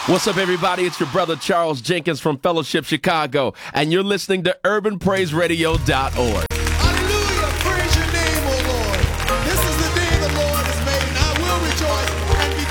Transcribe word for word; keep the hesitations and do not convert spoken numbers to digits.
What's up, everybody? It's your brother Charles Jenkins from Fellowship Chicago, and you're listening to urban praise radio dot org.